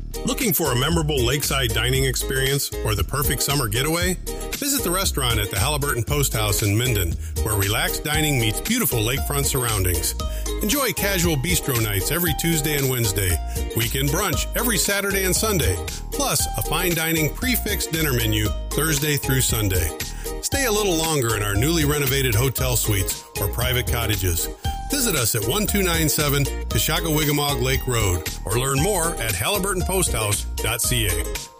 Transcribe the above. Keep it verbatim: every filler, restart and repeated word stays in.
Looking for a memorable lakeside dining experience or the perfect summer getaway? Visit the restaurant at the Halliburton Post House in Minden, where relaxed dining meets beautiful lakefront surroundings. Enjoy casual bistro nights every Tuesday and Wednesday, weekend brunch every Saturday and Sunday, plus a fine dining prefixed dinner menu Thursday through Sunday. Stay a little longer in our newly renovated hotel suites or private cottages. Visit us at one two nine seven Tashaka-Wigamog Lake Road or learn more at halliburton post house dot c a.